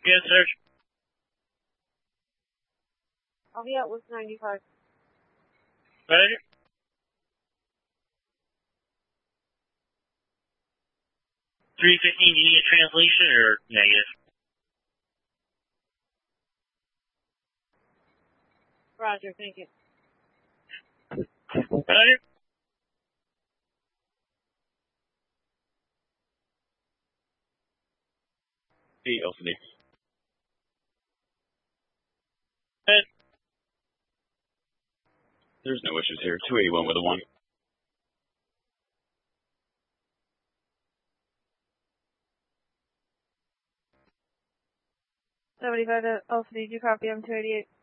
Yes, sir. I'll be out with 95. Roger. $3.15, do you need a translation or negative? Roger, thank you. Roger. Hey, LCD. There's no issues here. 281 with a 1. $75 LCD, do you copy? I'm 288.